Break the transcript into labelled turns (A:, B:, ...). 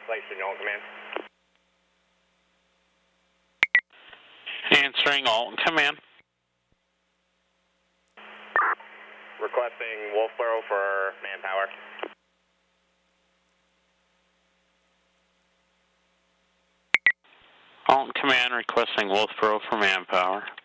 A: Lakeshore, Alton Command.
B: Answering Alton Command.
A: Requesting Wolfboro for manpower.
B: Alton Command requesting Wolfboro for manpower.